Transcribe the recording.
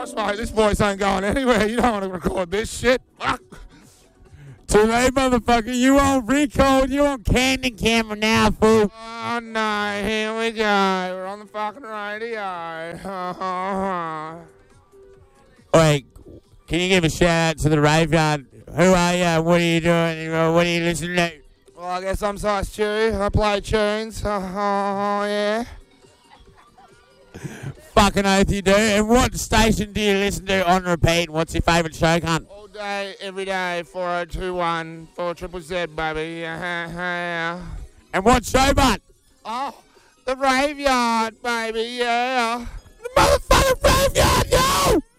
gosh, mate, this voice ain't going anywhere. You don't want to record this shit. Fuck. Too late, motherfucker. You on record. You on candid camera now, fool. Oh, no. Here we go. We're on the fucking radio. Wait, can you give a shout out to the Raveyard? Who are you? What are you doing? What are you listening to? Well, I guess I'm Size Chew. I play tunes. Yeah. Fucking oath you do. And what station do you listen to on repeat? What's your favourite show, cunt? All day, every day, 4021, 4ZZZ, baby. And what show, butt? Oh, the Raveyard, baby, yeah. The motherfucking Raveyard, yo!